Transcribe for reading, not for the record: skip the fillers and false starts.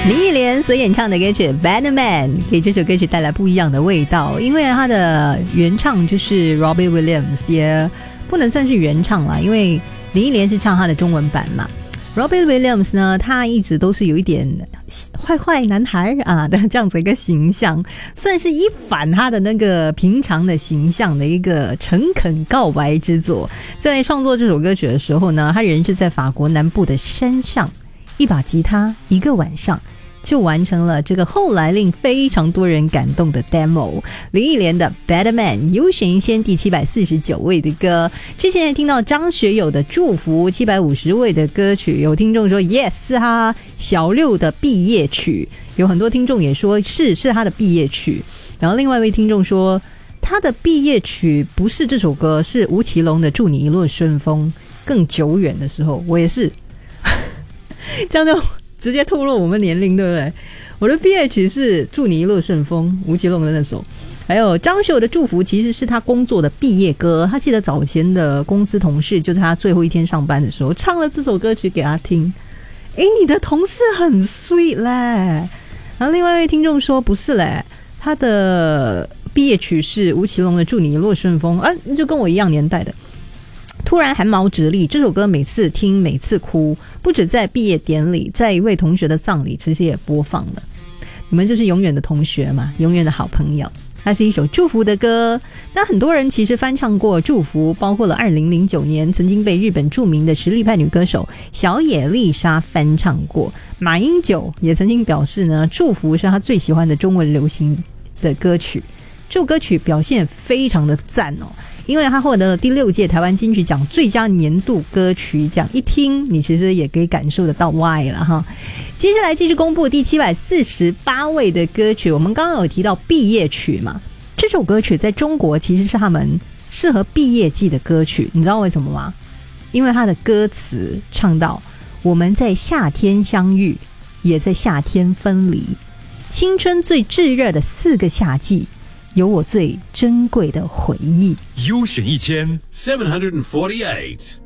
林忆莲所演唱的歌曲《Better Man》给这首歌曲带来不一样的味道，因为他的原唱就是 Robbie Williams， 也不能算是原唱啦，因为林忆莲是唱他的中文版嘛。Robbie Williams 呢，他一直都是有一点坏坏男孩啊的这样子一个形象，算是一反他的那个平常的形象的一个诚恳告白之作。在创作这首歌曲的时候呢，他人是在法国南部的山上，一把吉他，一个晚上就完成了这个后来令非常多人感动的 demo。 林忆莲的 Better Man 优选一先第749位的歌。之前也听到张学友的祝福750位的歌曲，有听众说 yes 是他小六的毕业曲，有很多听众也说是他的毕业曲。然后另外一位听众说他的毕业曲不是这首歌，是吴奇隆的祝你一路顺风，更久远的时候。我也是这样就直接透露我们年龄，对不对？我的毕业曲是祝你一路顺风，吴奇隆的那首。还有张学友的祝福其实是他工作的毕业歌，他记得早前的公司同事就在他最后一天上班的时候唱了这首歌曲给他听。你的同事很 sweet 嘞。然后另外一位听众说不是嘞，他的毕业曲是吴奇隆的祝你一路顺风，就跟我一样年代的。突然汗毛直立，这首歌每次听每次哭，不止在毕业典礼，在一位同学的葬礼其实也播放了。你们就是永远的同学嘛，永远的好朋友。它是一首祝福的歌，那很多人其实翻唱过祝福，包括了2009年曾经被日本著名的实力派女歌手小野丽莎翻唱过。马英九也曾经表示呢，祝福是他最喜欢的中文流行的歌曲。这首歌曲表现非常的赞哦，因为他获得了第6届台湾金曲奖最佳年度歌曲奖，一听你其实也可以感受得到 why 了哈。接下来继续公布第748位的歌曲，我们刚刚有提到毕业曲嘛，这首歌曲在中国其实是他们适合毕业季的歌曲，你知道为什么吗？因为他的歌词唱到我们在夏天相遇，也在夏天分离，青春最炙热的4个夏季，有我最珍贵的回忆。 优选1748